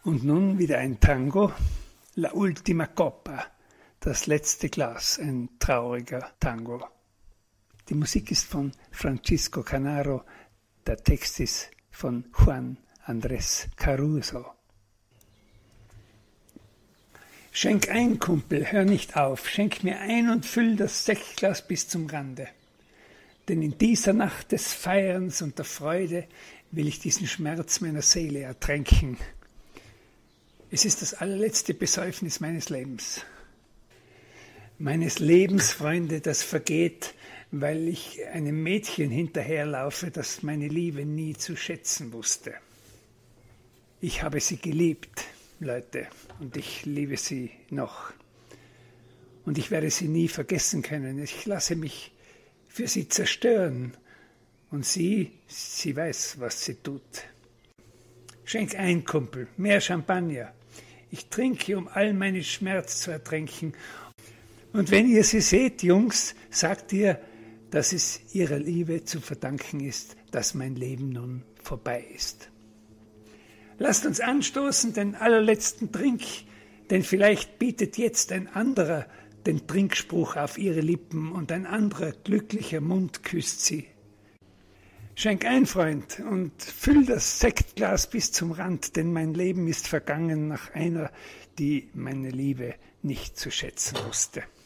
Und nun wieder ein Tango, La Ultima Coppa, das letzte Glas, ein trauriger Tango. Die Musik ist von Francisco Canaro, der Text ist von Juan Andrés Caruso. Schenk ein, Kumpel, hör nicht auf, schenk mir ein und füll das Sektglas bis zum Rande. Denn in dieser Nacht des Feierns und der Freude will ich diesen Schmerz meiner Seele ertränken. Es ist das allerletzte Besäufnis meines Lebens. Meines Lebens, Freunde, das vergeht, weil ich einem Mädchen hinterherlaufe, das meine Liebe nie zu schätzen wusste. Ich habe sie geliebt, Leute, und ich liebe sie noch. Und ich werde sie nie vergessen können. Ich lasse mich für sie zerstören. Und sie weiß, was sie tut. Schenk ein, Kumpel, mehr Champagner. Ich trinke, um all meinen Schmerz zu ertränken. Und wenn ihr sie seht, Jungs, sagt ihr, dass es ihrer Liebe zu verdanken ist, dass mein Leben nun vorbei ist. Lasst uns anstoßen, den allerletzten Trink, denn vielleicht bietet jetzt ein anderer den Trinkspruch auf ihre Lippen und ein anderer glücklicher Mund küsst sie. Schenk ein, Freund, und füll das Sektglas bis zum Rand, denn mein Leben ist vergangen nach einer, die meine Liebe nicht zu schätzen wusste.